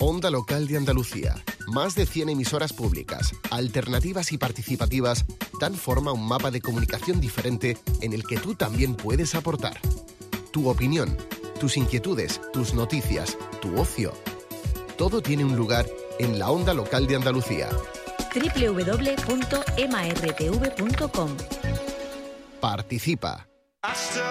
Onda Local de Andalucía. Más de 100 emisoras públicas, alternativas y participativas dan forma a un mapa de comunicación diferente en el que tú también puedes aportar. Tu opinión, tus inquietudes, tus noticias, tu ocio. Todo tiene un lugar en la Onda Local de Andalucía. www.martv.com. Participa.